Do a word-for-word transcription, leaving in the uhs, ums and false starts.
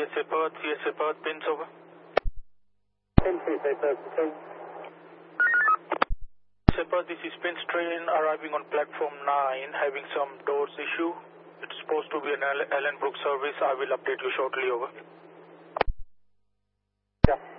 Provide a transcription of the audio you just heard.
C S A Perth, C S A Perth, pins over. ten C S A Perth, ten. C S A Perth, this is Pins train arriving on platform nine, having some doors issue. It's supposed to be an Allenbrook service. I will update you shortly, over. Yeah.